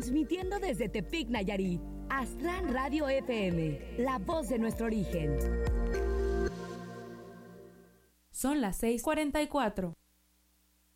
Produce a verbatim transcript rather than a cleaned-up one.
Transmitiendo desde Tepic, Nayarit, Aztlán Radio F M, la voz de nuestro origen. Son las seis cuarenta y cuatro.